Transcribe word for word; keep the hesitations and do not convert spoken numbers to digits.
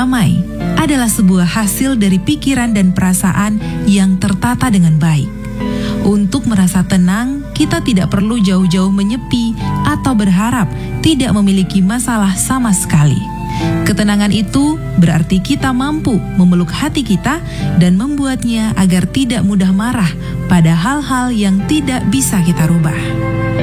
Damai adalah sebuah hasil dari pikiran dan perasaan yang tertata dengan baik. Untuk merasa tenang, kita tidak perlu jauh-jauh menyepi atau berharap tidak memiliki masalah sama sekali. Ketenangan itu berarti kita mampu memeluk hati kita dan membuatnya agar tidak mudah marah pada hal-hal yang tidak bisa kita rubah.